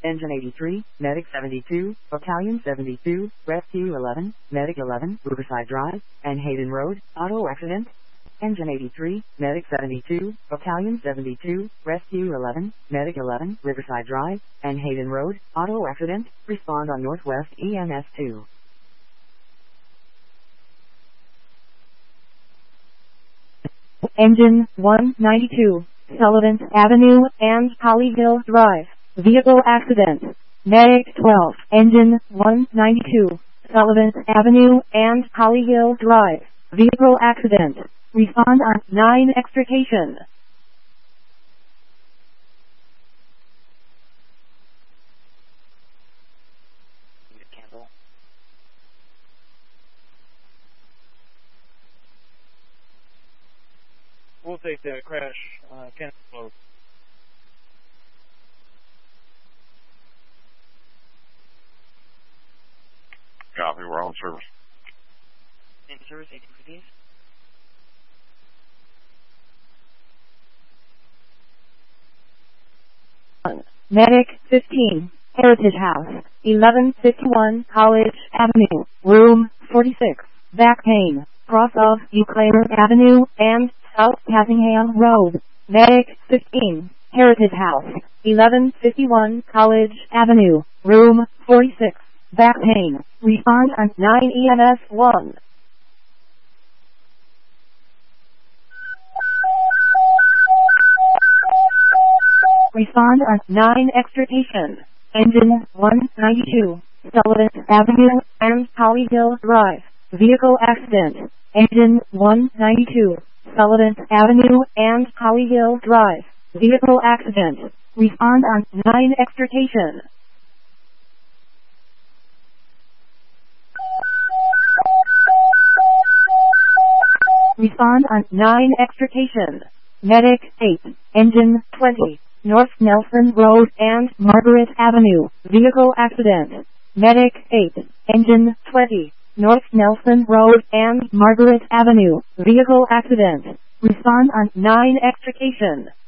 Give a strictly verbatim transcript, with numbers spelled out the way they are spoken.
Engine eighty-three, Medic seventy-two, Battalion seventy-two, Rescue eleven, Medic eleven, Riverside Drive, and Hayden Road, auto accident. Engine eighty-three, Medic seventy-two, Battalion seventy-two, Rescue eleven, Medic eleven, Riverside Drive, and Hayden Road, auto accident. Respond on Northwest E M S two. Engine one ninety-two, Sullivan Avenue and Hollyhill Drive, vehicle accident. Medic twelve, Engine one ninety-two, Sullivan Avenue and Hollyhill Drive, vehicle accident. Respond on nine extrication. We'll take that crash. Uh, cancel. Copy, we're on service. In service, eighteen fifty. Medic fifteen, Heritage House, eleven fifty-one College Avenue, room forty-six, back pain, cross of Euclid Avenue and South Passingham Road. Medic fifteen, Heritage House, eleven fifty-one College Avenue, room forty-six, back pain. Respond on nine E M S one. Respond on nine extrication. Engine one ninety-two, Sullivan Avenue and Hollyhill Drive, vehicle accident. Engine one ninety-two, Sullivan Avenue and Hollyhill Drive, vehicle accident. Respond on nine extrication. Respond on nine extrication. Medic eight, Engine twenty, North Nelson Road and Margaret Avenue, vehicle accident. Medic eight, Engine twenty, North Nelson Road and Margaret Avenue, vehicle accident. Respond on nine extrication.